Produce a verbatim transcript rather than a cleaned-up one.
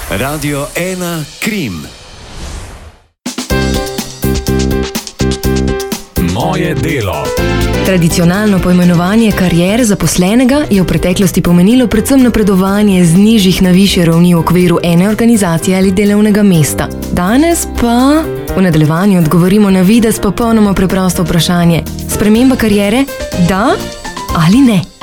Radio ena Krim. Moje delo. Tradicionalno poimenovanje kariere zaposlenega je v preteklosti pomenilo predvsem napredovanje z nižjih na višje ravni v okviru ene organizacije ali delovnega mesta. Danes pa v nadaljevanju odgovorimo na videz popolnoma preprosto vprašanje. Sprememba kariere, da ali ne?